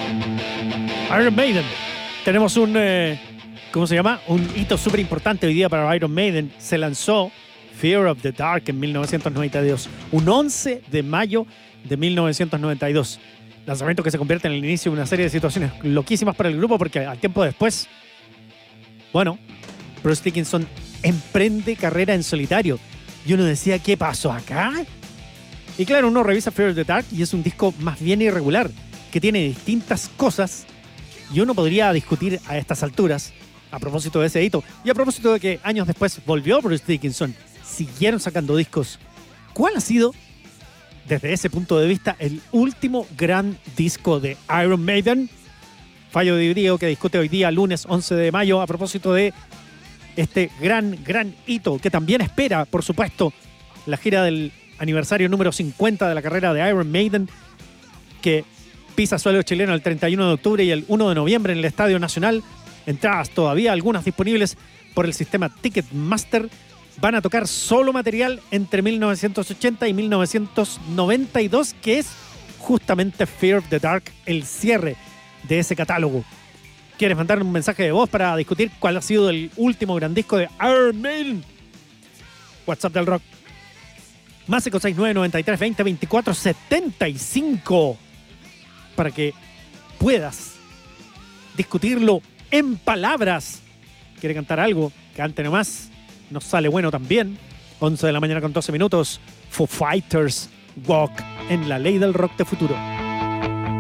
Iron Maiden. Tenemos un, ¿cómo se llama? Un hito súper importante hoy día para Iron Maiden. Se lanzó Fear of the Dark en 1992. Un 11 de mayo de 1992. Lanzamiento que se convierte en el inicio de una serie de situaciones loquísimas para el grupo porque al tiempo después, bueno, Bruce Dickinson emprende carrera en solitario. Y uno decía, ¿qué pasó acá? Y claro, uno revisa Fear of the Dark y es un disco más bien irregular, que tiene distintas cosas y uno podría discutir a estas alturas, a propósito de ese hito, y a propósito de que años después volvió Bruce Dickinson, siguieron sacando discos. ¿Cuál ha sido, desde ese punto de vista, el último gran disco de Iron Maiden? Fallo de Dividido que discute hoy día, lunes 11 de mayo, a propósito de este gran hito, que también espera, por supuesto, la gira del aniversario número 50 de la carrera de Iron Maiden, que pisa suelo chileno el 31 de octubre y el 1 de noviembre en el Estadio Nacional. Entradas todavía, algunas disponibles por el sistema Ticketmaster. Van a tocar solo material entre 1980 y 1992, que es justamente Fear of the Dark, el cierre de ese catálogo. ¿Quieres mandar un mensaje de voz para discutir cuál ha sido el último gran disco de Iron Maiden? WhatsApp del Rock. Más 569 93 20 24 75. Para que puedas discutirlo en palabras. ¿Quiere cantar algo? Cante nomás. Nos sale bueno también. 11 de la mañana con 12 minutos. Foo Fighters, Walk, en la ley del rock de futuro.